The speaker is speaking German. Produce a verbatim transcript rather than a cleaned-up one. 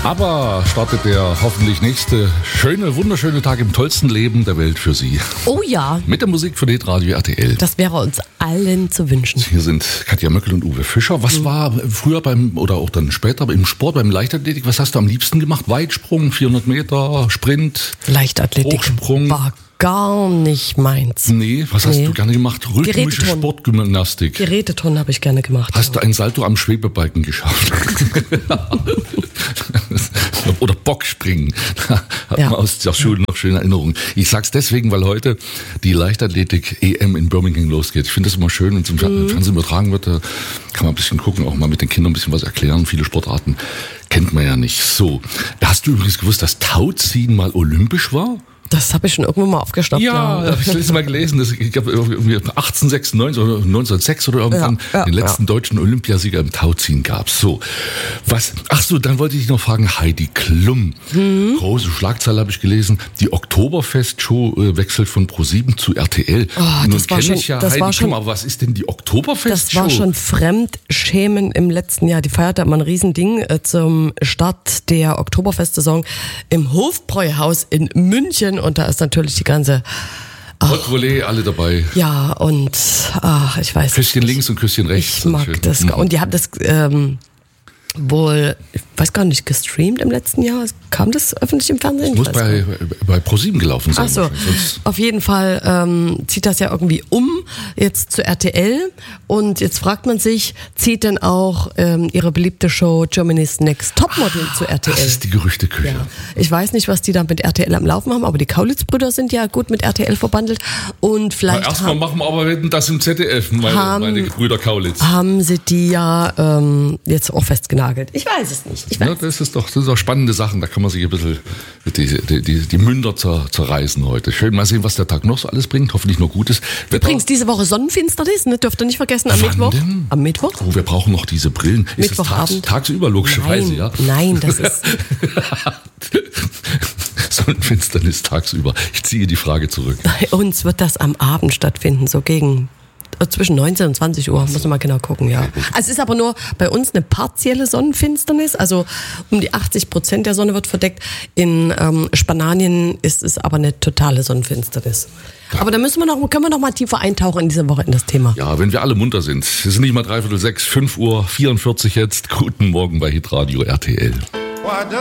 Aber startet der hoffentlich nächste schöne, wunderschöne Tag im tollsten Leben der Welt für Sie. Oh ja. Mit der Musik von Hitradio R T L. Das wäre uns allen zu wünschen. Hier sind Katja Möckel und Uwe Fischer. Was mhm. war früher beim, oder auch dann später im Sport, beim Leichtathletik, was hast du am liebsten gemacht? Weitsprung, vierhundert Meter, Sprint, Leichtathletik Hochsprung? War gar nicht meins. Nee, was hast nee. du gerne gemacht? Rhythmische Geräteturnen. Sportgymnastik. Geräteturnen habe ich gerne gemacht. Hast du ein Salto am Schwebebalken geschafft? Oder Bockspringen. Hat Ja. man aus der Schule noch schöne Erinnerungen. Ich sag's deswegen, weil heute die Leichtathletik-E M in Birmingham losgeht. Ich finde das immer schön, wenn es im mhm. Fernsehen übertragen wird. Da kann man ein bisschen gucken, auch mal mit den Kindern ein bisschen was erklären. Viele Sportarten kennt man ja nicht. So. Hast du übrigens gewusst, dass Tauziehen mal olympisch war? Das habe ich schon irgendwo mal aufgeschnappt. Ja, ja. habe ich letztes Mal gelesen. Das, ich glaube, irgendwie achtzehnhundertsechsundneunzig oder neunzehnhundertsechs oder irgendwann Ja, ja, den letzten ja. deutschen Olympiasieger im Tauziehen gab. So, was? Ach so, dann wollte ich noch fragen, Heidi Klum. Mhm. Große Schlagzeile habe ich gelesen. Die Oktoberfest-Show äh, wechselt von ProSieben zu R T L. Oh, Nun das war kenne schon, ich ja das Heidi war schon, Klum, aber was ist denn die Oktoberfest-Show? Das war schon Fremdschämen im letzten Jahr. Die feierte immer ein Riesending äh, zum Start der Oktoberfest-Saison im Hofbräuhaus in München. Und da ist natürlich die ganze... Hot Volley, alle dabei. Ja, und ach, ich weiß Küsschen nicht. links und Küsschen rechts. Ich mag schön. das. Mhm. Und die haben das ähm, wohl, ich weiß gar nicht, gestreamt im letzten Jahr. Kam das öffentlich im Fernsehen? Das muss Ich weiß bei, nicht. bei ProSieben gelaufen sein. Ach so, Sonst auf jeden Fall ähm, zieht das ja irgendwie um jetzt zu R T L und jetzt fragt man sich, zieht denn auch ähm, ihre beliebte Show Germany's Next Topmodel zu R T L? Das ist die Gerüchteküche. Ja. Ich weiß nicht, was die da mit R T L am Laufen haben, aber die Kaulitz-Brüder sind ja gut mit R T L verbandelt und vielleicht Na, erstmal haben, machen wir aber wetten, das im Z D F, meine, haben, meine Brüder Kaulitz. haben sie die ja ähm, jetzt auch festgenagelt. Ich weiß es nicht. Ich weiß. Ja, das ist doch, das sind doch spannende Sachen, da kann man sich ein bisschen die, die, die, die Münder zer, zerreißen heute. Schön, mal sehen, was der Tag noch so alles bringt, hoffentlich nur Gutes. Wetter. Übrigens, diese Woche Sonnenfinsternis, ne? Dürft ihr nicht vergessen, am Wann Mittwoch. denn? Am Mittwoch? Oh, wir brauchen noch diese Brillen. Ist das tags, Mittwochabend. tagsüber, logischerweise, Nein, ja? nein, das ist... Sonnenfinsternis tagsüber. Ich ziehe die Frage zurück. Bei uns wird das am Abend stattfinden, so gegen äh, zwischen neunzehn und zwanzig Uhr, muss man mal genau gucken, ja. Also es ist aber nur bei uns eine partielle Sonnenfinsternis, also um die achtzig Prozent der Sonne wird verdeckt. In ähm, Spanien ist es aber eine totale Sonnenfinsternis. Ja. Aber da müssen wir noch, können wir noch mal tiefer eintauchen in diese Woche in das Thema. Ja, wenn wir alle munter sind. Es ist nicht mal dreiviertel sechs, fünf Uhr vierundvierzig jetzt. Guten Morgen bei Hitradio R T L.